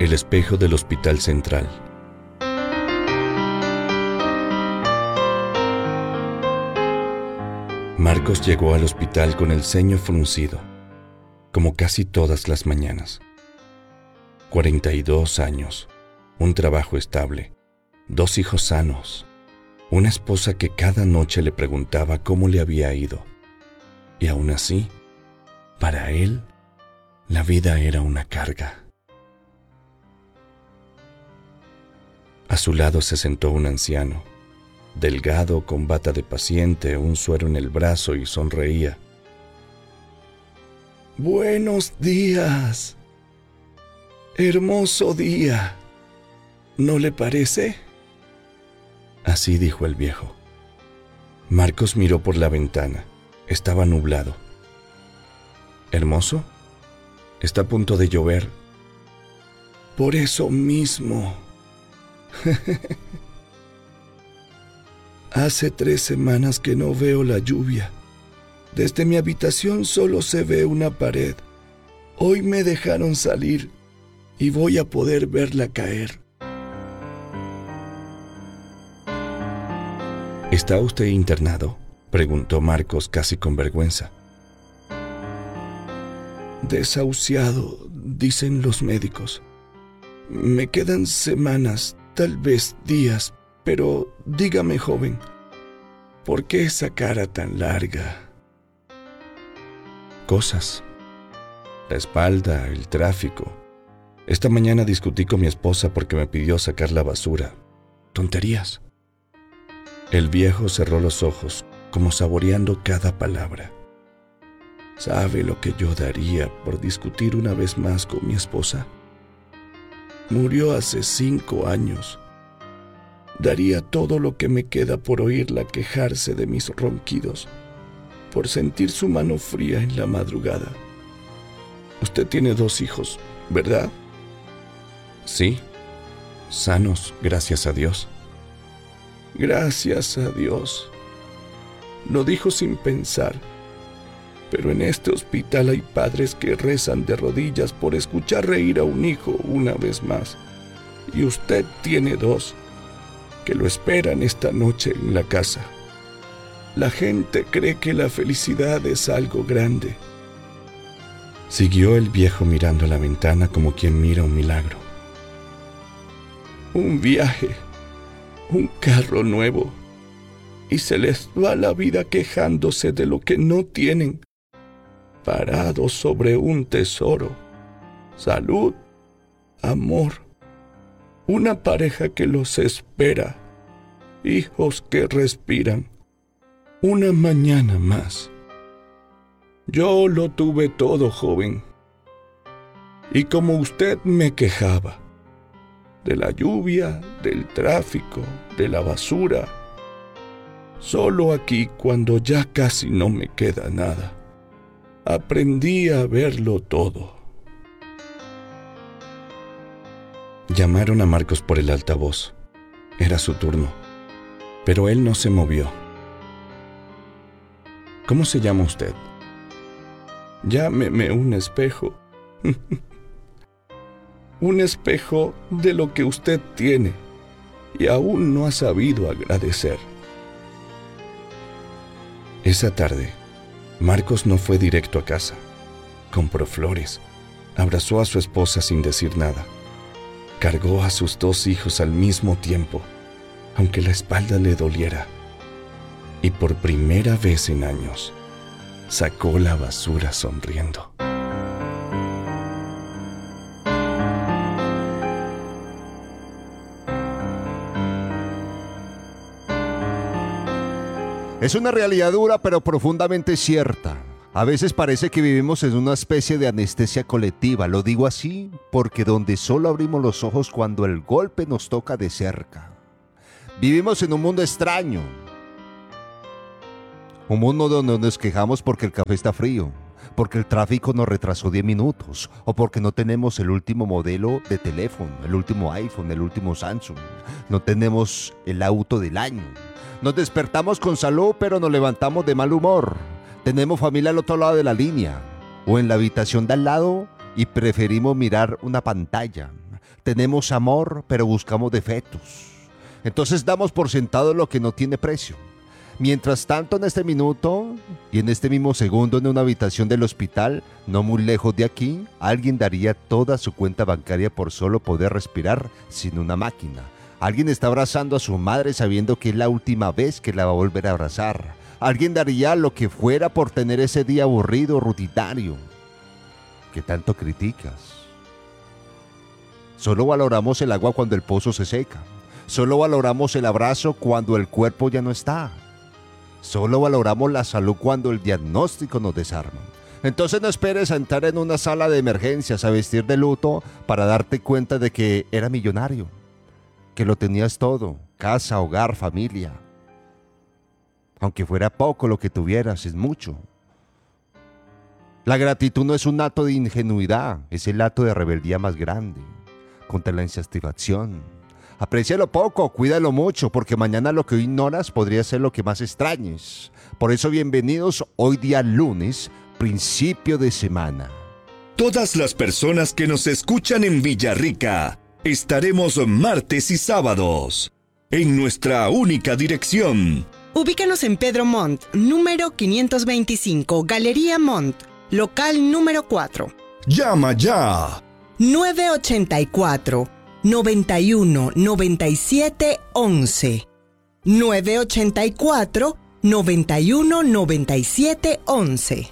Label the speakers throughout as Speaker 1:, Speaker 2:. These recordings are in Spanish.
Speaker 1: El espejo del Hospital Central. Marcos llegó al hospital con el ceño fruncido, como casi todas las mañanas. 42 años, un trabajo estable, 2 hijos sanos, una esposa que cada noche le preguntaba cómo le había ido. Y aún así, para él, la vida era una carga. A su lado se sentó un anciano, delgado, con bata de paciente, un suero en el brazo, y sonreía. «Buenos días. Hermoso día. ¿No le parece?», así dijo el viejo. Marcos miró por la ventana. Estaba nublado. «¿Hermoso? Está a punto de llover». «Por eso mismo». Hace 3 semanas que no veo la lluvia. Desde mi habitación solo se ve una pared. Hoy me dejaron salir y voy a poder verla caer. «¿Está usted internado?», preguntó Marcos casi con vergüenza. «Desahuciado, dicen los médicos. Me quedan semanas, tal vez días, pero dígame, joven, ¿por qué esa cara tan larga?». «Cosas. La espalda, el tráfico. Esta mañana discutí con mi esposa porque me pidió sacar la basura. Tonterías». El viejo cerró los ojos, como saboreando cada palabra. «¿Sabe lo que yo daría por discutir una vez más con mi esposa? Murió hace 5 años. Daría todo lo que me queda por oírla quejarse de mis ronquidos, por sentir su mano fría en la madrugada. Usted tiene 2 hijos, ¿verdad?». «Sí, sanos, gracias a Dios». «Gracias a Dios». Lo dijo sin pensar, pero en este hospital hay padres que rezan de rodillas por escuchar reír a un hijo una vez más. Y usted tiene 2 que lo esperan esta noche en la casa. La gente cree que la felicidad es algo grande». Siguió el viejo mirando a la ventana como quien mira un milagro. «Un viaje, un carro nuevo, y se les va la vida quejándose de lo que no tienen, parados sobre un tesoro, salud, amor, una pareja que los espera, hijos que respiran, una mañana más. Yo lo tuve todo, joven. Y como usted me quejaba, de la lluvia, del tráfico, de la basura, solo aquí, cuando ya casi no me queda nada, aprendí a verlo todo». Llamaron a Marcos por el altavoz. Era su turno, pero él no se movió. «¿Cómo se llama usted?». «Llámeme un espejo». «Un espejo de lo que usted tiene y aún no ha sabido agradecer». Esa tarde, Marcos no fue directo a casa. Compró flores, abrazó a su esposa sin decir nada. Cargó a sus 2 hijos al mismo tiempo, aunque la espalda le doliera. Y por primera vez en años, sacó la basura sonriendo.
Speaker 2: Es una realidad dura pero profundamente cierta. A veces parece que vivimos en una especie de anestesia colectiva. Lo digo así porque donde solo abrimos los ojos cuando el golpe nos toca de cerca. Vivimos en un mundo extraño. Un mundo donde nos quejamos porque el café está frío, porque el tráfico nos retrasó 10 minutos o porque no tenemos el último modelo de teléfono, el último iPhone, el último Samsung. No tenemos el auto del año. Nos despertamos con salud, pero nos levantamos de mal humor. Tenemos familia al otro lado de la línea o en la habitación de al lado y preferimos mirar una pantalla. Tenemos amor, pero buscamos defectos. Entonces damos por sentado lo que no tiene precio. Mientras tanto, en este minuto y en este mismo segundo, en una habitación del hospital, no muy lejos de aquí, alguien daría toda su cuenta bancaria por solo poder respirar sin una máquina. Alguien está abrazando a su madre sabiendo que es la última vez que la va a volver a abrazar. Alguien daría lo que fuera por tener ese día aburrido, rutinario, que tanto criticas. Solo valoramos el agua cuando el pozo se seca. Solo valoramos el abrazo cuando el cuerpo ya no está. Solo valoramos la salud cuando el diagnóstico nos desarma. Entonces no esperes a entrar en una sala de emergencias a vestir de luto para darte cuenta de que era millonario, que lo tenías todo, casa, hogar, familia. Aunque fuera poco lo que tuvieras, es mucho. La gratitud no es un acto de ingenuidad, es el acto de rebeldía más grande, contra la insatisfacción. Aprécialo poco, cuídalo mucho, porque mañana lo que hoy ignoras podría ser lo que más extrañes. Por eso, bienvenidos hoy día lunes, principio de semana.
Speaker 1: Todas las personas que nos escuchan en Villarrica, estaremos martes y sábados en nuestra única dirección.
Speaker 3: Ubícanos en Pedro Montt, número 525, Galería Montt, local número 4.
Speaker 1: ¡Llama ya!
Speaker 3: 984 91 97 11. 984 91 97 11.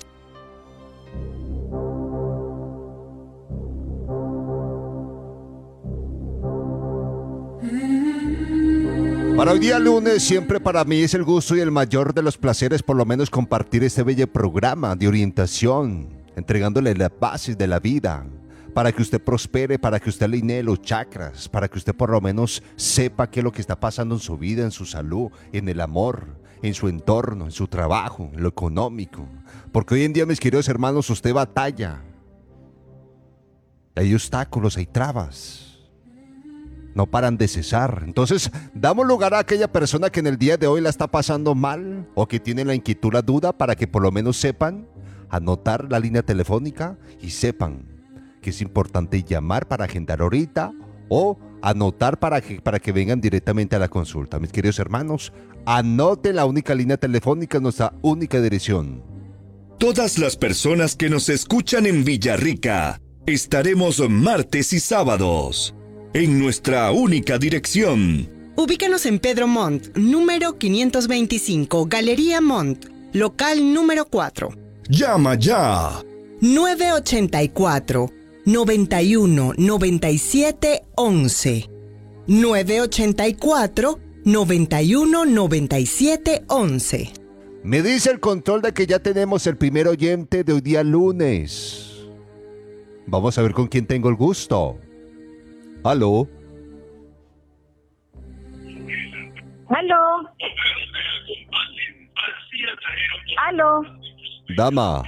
Speaker 2: Para hoy día lunes, siempre para mí es el gusto y el mayor de los placeres por lo menos compartir este bello programa de orientación, entregándole las bases de la vida, para que usted prospere, para que usted alinee los chakras, para que usted por lo menos sepa qué es lo que está pasando en su vida, en su salud, en el amor, en su entorno, en su trabajo, en lo económico. Porque hoy en día, mis queridos hermanos, usted batalla. Hay obstáculos, hay trabas. No paran de cesar. Entonces, damos lugar a aquella persona que en el día de hoy la está pasando mal o que tiene la inquietud, la duda, para que por lo menos sepan anotar la línea telefónica y sepan que es importante llamar para agendar ahorita o anotar para que vengan directamente a la consulta. Mis queridos hermanos, anoten la única línea telefónica, nuestra única dirección.
Speaker 1: Todas las personas que nos escuchan en Villarrica, estaremos martes y sábados en nuestra única dirección.
Speaker 3: Ubícanos en Pedro Montt, número 525, Galería Montt, local número 4.
Speaker 1: ¡Llama ya!
Speaker 3: 984 91 97 11. 984 91 97 11.
Speaker 2: Me dice el control de que ya tenemos el primer oyente de hoy día lunes. Vamos a ver con quién tengo el gusto. ¿Aló?
Speaker 4: ¿Aló? ¿Aló?
Speaker 2: Dama,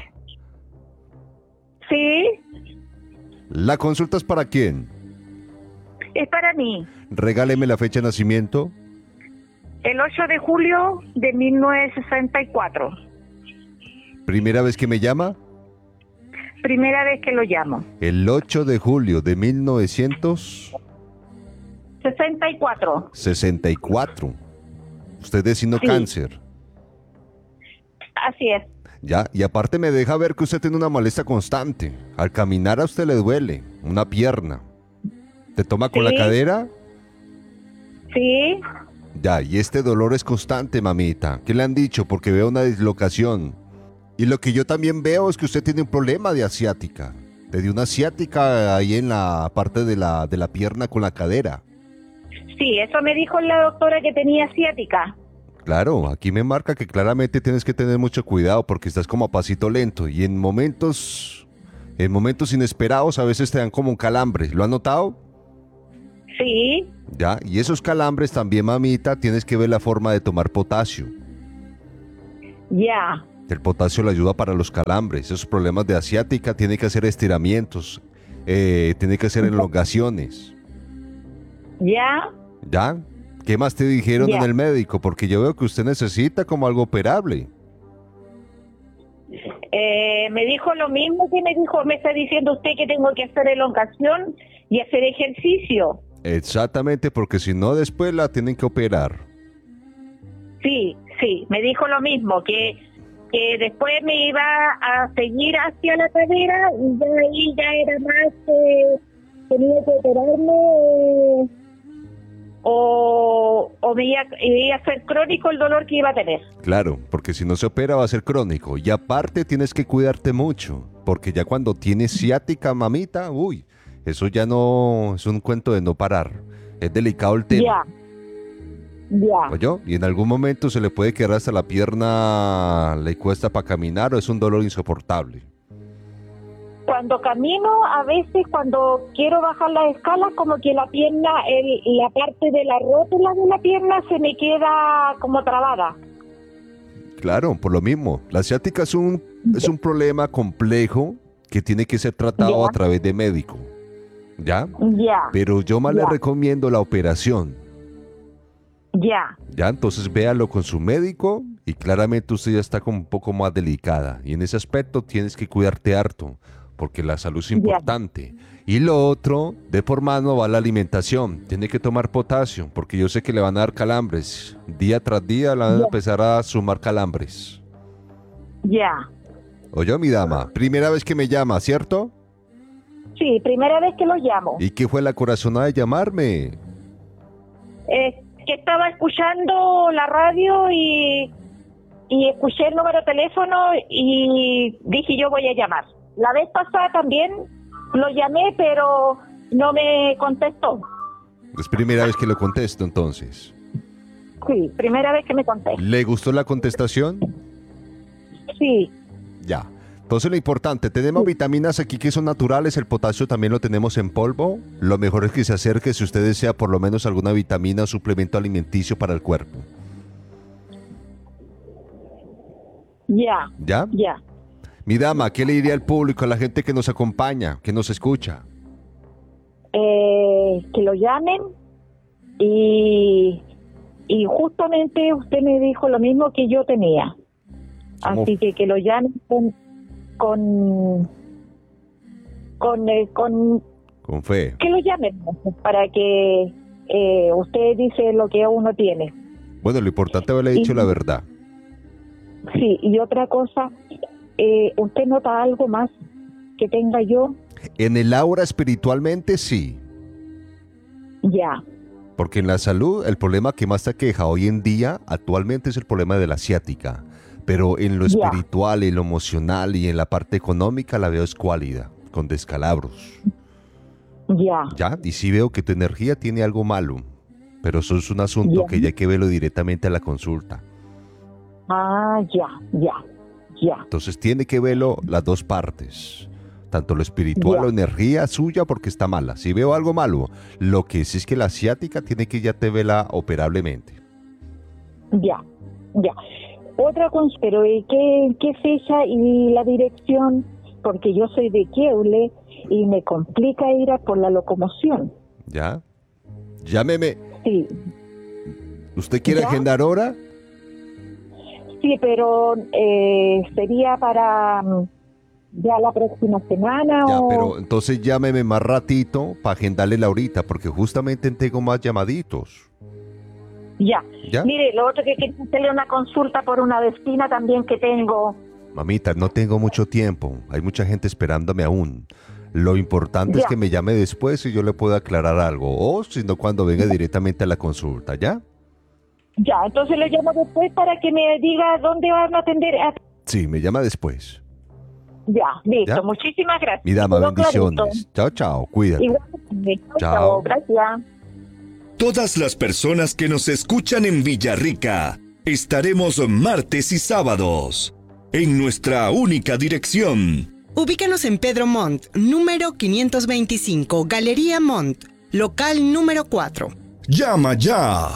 Speaker 4: ¿Sí?
Speaker 2: ¿la consulta es para quién?
Speaker 4: Es para mí.
Speaker 2: Regáleme la fecha de nacimiento.
Speaker 4: El 8 de julio de 1964.
Speaker 2: ¿Primera vez que me llama?
Speaker 4: Primera vez que lo llamo.
Speaker 2: El 8 de julio de 1964.
Speaker 4: 64.
Speaker 2: Usted es signo
Speaker 4: Sí.
Speaker 2: cáncer.
Speaker 4: Así es.
Speaker 2: Ya, y aparte me deja ver que usted tiene una molestia constante. Al caminar a usted le duele una pierna. ¿Te toma con la
Speaker 4: Sí.
Speaker 2: cadera?
Speaker 4: Sí.
Speaker 2: Ya, y este dolor es constante, mamita. ¿Qué le han dicho? Porque veo una dislocación. Y lo que yo también veo es que usted tiene un problema de asiática. Le dio una asiática ahí en la parte de la pierna con la cadera.
Speaker 4: Sí, eso me dijo la doctora que tenía ciática.
Speaker 2: Claro, aquí me marca que claramente tienes que tener mucho cuidado porque estás como a pasito lento y en momentos inesperados a veces te dan como un calambre. ¿Lo has notado?
Speaker 4: Sí.
Speaker 2: Ya, y esos calambres también, mamita, tienes que ver la forma de tomar potasio.
Speaker 4: Ya.
Speaker 2: El potasio le ayuda para los calambres. Esos problemas de asiática tiene que hacer estiramientos, tiene que hacer elongaciones.
Speaker 4: Ya.
Speaker 2: ¿Ya? ¿Qué más te dijeron
Speaker 4: Ya.
Speaker 2: en el médico? Porque yo veo que usted necesita como algo operable.
Speaker 4: Me dijo lo mismo que me está diciendo usted que tengo que hacer elongación y hacer ejercicio.
Speaker 2: Exactamente, porque si no después la tienen que operar.
Speaker 4: Sí, me dijo lo mismo, que después me iba a seguir hacia la cadera y ya ahí ya era más, tenía que operarme o iba a ser crónico el dolor que iba a tener.
Speaker 2: Claro, porque si no se opera va a ser crónico. Y aparte tienes que cuidarte mucho, porque ya cuando tienes ciática, mamita, uy, eso ya no es un cuento de no parar. Es delicado el tema.
Speaker 4: Ya.
Speaker 2: ¿Oyó? Y en algún momento se le puede quedar hasta la pierna, le cuesta para caminar o es un dolor insoportable.
Speaker 4: Cuando camino, a veces cuando quiero bajar la escala, como que la pierna, la parte de la rótula de la pierna se me queda como trabada.
Speaker 2: Claro, por lo mismo. La ciática es un problema complejo que tiene que ser tratado a través de médico. ¿Ya?
Speaker 4: Ya.
Speaker 2: Pero yo más le recomiendo la operación.
Speaker 4: Ya.
Speaker 2: Ya, entonces véalo con su médico y claramente usted ya está como un poco más delicada. Y en ese aspecto tienes que cuidarte harto, porque la salud es importante. Y lo otro, de por mano va la alimentación. Tiene que tomar potasio, porque yo sé que le van a dar calambres. Día tras día le van a empezar a sumar calambres.
Speaker 4: Ya.
Speaker 2: Oye, mi dama, primera vez que me llama, ¿cierto?
Speaker 4: Sí, primera vez que lo llamo.
Speaker 2: ¿Y qué fue la corazonada de llamarme?
Speaker 4: Que estaba escuchando la radio y escuché el número de teléfono y dije yo voy a llamar. La vez pasada también lo llamé, pero no me contestó.
Speaker 2: Es primera vez que lo contesto, entonces.
Speaker 4: Sí, primera vez que me contesta.
Speaker 2: ¿Le gustó la contestación?
Speaker 4: Sí.
Speaker 2: Ya. Entonces lo importante, tenemos vitaminas aquí que son naturales, el potasio también lo tenemos en polvo. Lo mejor es que se acerque si usted desea por lo menos alguna vitamina o suplemento alimenticio para el cuerpo.
Speaker 4: Ya.
Speaker 2: ¿Ya?
Speaker 4: Ya.
Speaker 2: Mi dama, ¿qué le diría al público, a la gente que nos acompaña, que nos escucha?
Speaker 4: Que lo llamen y justamente usted me dijo lo mismo que yo tenía.
Speaker 2: ¿Cómo?
Speaker 4: Así que lo llamen con
Speaker 2: fe.
Speaker 4: que lo llamen para que usted dice lo que uno tiene.
Speaker 2: Bueno, lo importante es haberle dicho la verdad.
Speaker 4: Sí, y otra cosa, ¿usted nota algo más que tenga yo?
Speaker 2: En el aura espiritualmente sí,
Speaker 4: Ya.
Speaker 2: porque en la salud el problema que más te queja hoy en día actualmente es el problema de la ciática. Pero en lo espiritual, en lo emocional y en la parte económica la veo escuálida, con descalabros.
Speaker 4: Ya.
Speaker 2: ¿Ya? Y sí veo que tu energía tiene algo malo, pero eso es un asunto que ya hay que verlo directamente a la consulta.
Speaker 4: Ah, ya.
Speaker 2: Entonces tiene que verlo las dos partes, tanto lo espiritual o energía suya porque está mala. Si veo algo malo, lo que sí es que la ciática tiene que ya te verla operablemente.
Speaker 4: Ya. Otra cosa, pero ¿qué fecha y la dirección? Porque yo soy de Queule y me complica ir a por la locomoción.
Speaker 2: ¿Ya? Llámeme.
Speaker 4: Sí.
Speaker 2: ¿Usted quiere agendar hora?
Speaker 4: Sí, pero sería para ya la próxima semana
Speaker 2: Ya,
Speaker 4: o...
Speaker 2: pero entonces llámeme más ratito para agendarle la horita, porque justamente tengo más llamaditos.
Speaker 4: Ya.
Speaker 2: ¿Ya?
Speaker 4: Mire, lo otro que quiero hacerle una consulta por una vecina también que tengo.
Speaker 2: Mamita, no tengo mucho tiempo. Hay mucha gente esperándome aún. Lo importante es que me llame después y yo le puedo aclarar algo. O si no, cuando venga directamente a la consulta, ¿ya?
Speaker 4: Ya, entonces le llamo después para que me diga dónde van a atender.
Speaker 2: Sí, me llama después.
Speaker 4: Ya, listo.
Speaker 2: ¿Ya?
Speaker 4: Muchísimas gracias.
Speaker 2: Mi dama,
Speaker 4: Todo
Speaker 2: bendiciones.
Speaker 4: clarito.
Speaker 2: Chao, chao. Cuídate.
Speaker 4: Igualmente.
Speaker 2: Chao.
Speaker 4: Gracias.
Speaker 5: Todas las personas que nos escuchan en Villarrica, estaremos martes y sábados en nuestra única dirección.
Speaker 3: Ubícanos en Pedro Montt, número 525, Galería Montt, local número 4.
Speaker 5: Llama ya.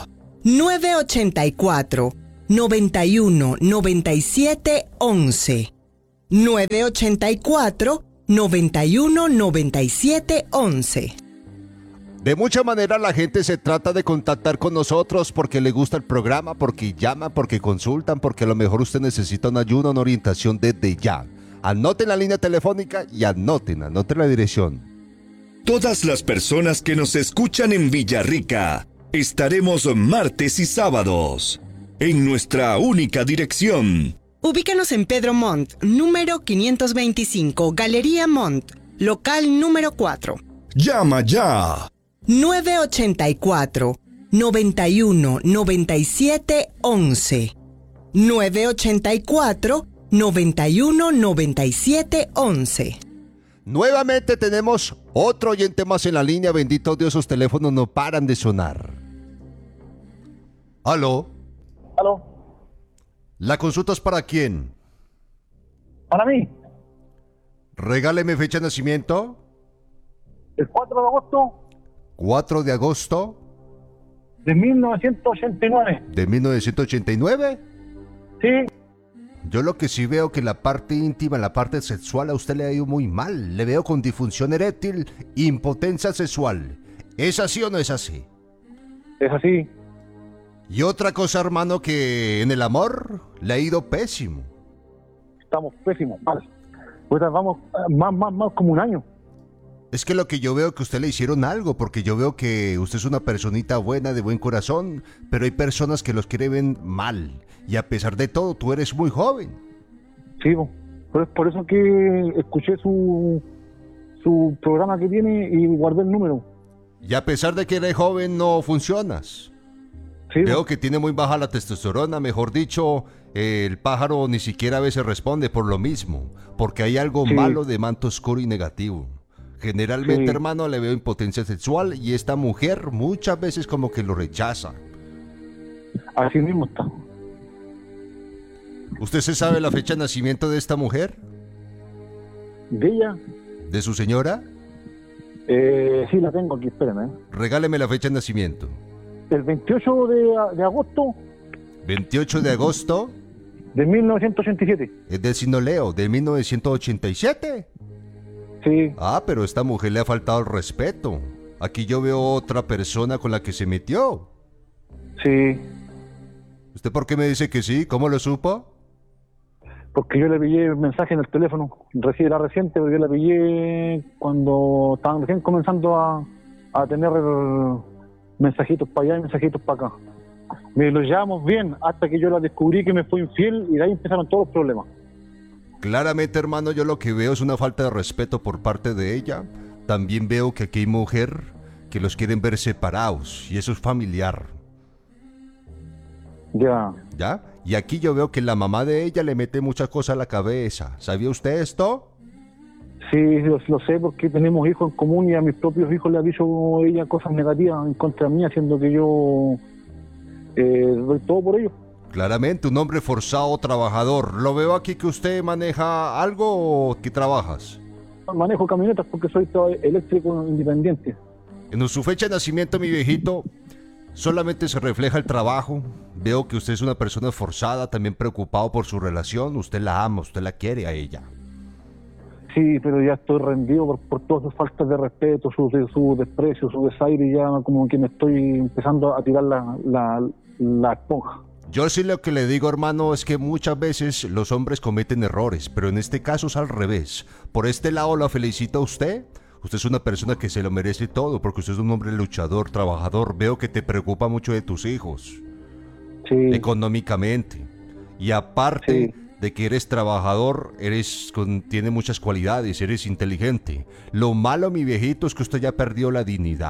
Speaker 3: 984 91 97 11. 984 91 97 11.
Speaker 2: De muchas maneras la gente se trata de contactar con nosotros porque le gusta el programa, porque llaman, porque consultan, porque a lo mejor usted necesita una ayuda, una orientación desde ya. Anoten la línea telefónica y anoten la dirección.
Speaker 5: Todas las personas que nos escuchan en Villarrica, estaremos martes y sábados en nuestra única dirección.
Speaker 3: Ubícanos en Pedro Montt, número 525, Galería Montt, local número 4.
Speaker 5: ¡Llama ya!
Speaker 3: 984 91 97 11. 984 91 97 11.
Speaker 2: Nuevamente tenemos otro oyente más en la línea. Bendito Dios, esos teléfonos no paran de sonar. ¿Aló?
Speaker 6: ¿Aló?
Speaker 2: ¿La consulta es para quién?
Speaker 6: Para mí,
Speaker 2: Regáleme fecha de nacimiento.
Speaker 6: el 4 de agosto
Speaker 2: 4 de agosto
Speaker 6: de 1989.
Speaker 2: de 1989.
Speaker 6: Sí,
Speaker 2: Yo lo que sí veo que la parte íntima, la parte sexual a usted le ha ido muy mal. Le veo con disfunción eréctil, impotencia sexual. ¿Es así o no es así?
Speaker 6: es así.
Speaker 2: Y otra cosa, hermano, que en el amor le ha ido pésimo.
Speaker 6: Estamos pésimos, mal. Pues vamos más como un año.
Speaker 2: Es que lo que yo veo que a usted le hicieron algo, porque yo veo que usted es una personita buena, de buen corazón, pero hay personas que los quieren mal. Y a pesar de todo, tú eres muy joven.
Speaker 6: Sí, pues por eso que escuché su programa que tiene y guardé el número.
Speaker 2: Y a pesar de que eres joven, no funcionas.
Speaker 6: Sí,
Speaker 2: Veo que tiene muy baja la testosterona, mejor dicho, el pájaro ni siquiera a veces responde por lo mismo, porque hay algo
Speaker 6: Sí.
Speaker 2: malo de manto oscuro y negativo. Generalmente,
Speaker 6: Sí.
Speaker 2: hermano, le veo impotencia sexual y esta mujer muchas veces como que lo rechaza.
Speaker 6: así mismo está.
Speaker 2: ¿Usted se sabe la fecha de nacimiento de esta mujer?
Speaker 6: ¿De ella?
Speaker 2: ¿De su señora?
Speaker 6: Sí, la tengo aquí, espérame.
Speaker 2: Regáleme la fecha de nacimiento.
Speaker 6: El 28 de agosto
Speaker 2: 28 de agosto,
Speaker 6: de 1987.
Speaker 2: es del signo Leo, de 1987.
Speaker 6: Sí,
Speaker 2: Ah, pero a esta mujer le ha faltado el respeto. Aquí yo veo otra persona con la que se metió.
Speaker 6: sí.
Speaker 2: ¿Usted por qué me dice que sí? ¿Cómo lo supo?
Speaker 6: Porque yo le pillé el mensaje en el teléfono. Era reciente, pero yo le pillé cuando estaban recién comenzando a tener mensajitos para allá y mensajitos para acá. Me los llevamos bien hasta que yo la descubrí que me fue infiel y de ahí empezaron todos los problemas.
Speaker 2: Claramente, hermano, yo lo que veo es una falta de respeto por parte de ella. También veo que aquí hay mujer que los quieren ver separados y eso es familiar.
Speaker 6: Ya,
Speaker 2: ¿Ya? Y aquí yo veo que la mamá de ella le mete muchas cosas a la cabeza. ¿Sabía usted esto?
Speaker 6: sí, lo sé porque tenemos hijos en común y a mis propios hijos le ha dicho ella cosas negativas en contra mía, siendo que yo doy todo por ellos.
Speaker 2: Claramente, un hombre forzado, trabajador. Lo veo aquí que usted maneja algo o que trabajas.
Speaker 6: Manejo camionetas porque soy eléctrico independiente.
Speaker 2: En su fecha de nacimiento, mi viejito, solamente se refleja el trabajo. Veo que usted es una persona esforzada, también preocupado por su relación. Usted la ama, usted la quiere a ella.
Speaker 6: Sí, pero ya estoy rendido por todas sus faltas de respeto, su desprecio, su desaire, y ya como que me estoy empezando a tirar la esponja.
Speaker 2: Yo sí lo que le digo, hermano, es que muchas veces los hombres cometen errores, pero en este caso es al revés. Por este lado la felicito a usted. Usted es una persona que se lo merece todo, porque usted es un hombre luchador, trabajador. Veo que te preocupa mucho de tus hijos,
Speaker 6: Sí,
Speaker 2: económicamente. Y aparte
Speaker 6: Sí.
Speaker 2: de que eres trabajador, tiene muchas cualidades, eres inteligente. Lo malo, mi viejito, es que usted ya perdió la dignidad.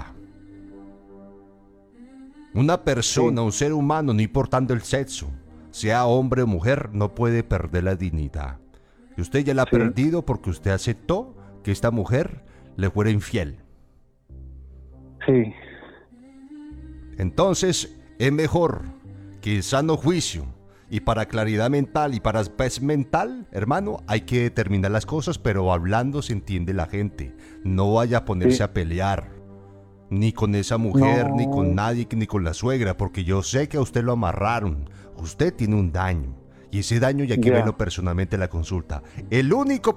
Speaker 2: Una persona,
Speaker 6: Sí.
Speaker 2: un ser humano, no importando el sexo, sea hombre o mujer, no puede perder la dignidad. Y usted ya la ha
Speaker 6: Sí.
Speaker 2: perdido porque usted aceptó que esta mujer le fuera infiel.
Speaker 6: sí,
Speaker 2: Entonces, es mejor que en sano juicio y para claridad mental y para paz mental, hermano, hay que determinar las cosas, pero hablando se entiende la gente. No vaya a ponerse
Speaker 6: Sí.
Speaker 2: a pelear, ni con esa mujer,
Speaker 6: No.
Speaker 2: ni con nadie, ni con la suegra, porque yo sé que a usted lo amarraron. Usted tiene un daño, y ese daño ya hay que
Speaker 6: Ya.
Speaker 2: verlo personalmente en la consulta. El único